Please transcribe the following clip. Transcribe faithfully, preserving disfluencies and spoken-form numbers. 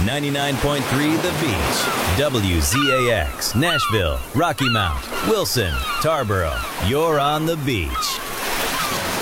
ninety-nine point three The Beach. W Z A X, Nashville, Rocky Mount, Wilson, Tarboro. You're on the beach.